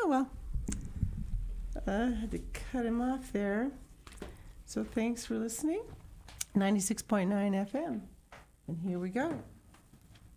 Oh, well, I had to cut him off there. So thanks for listening. 96.9 FM. And here we go.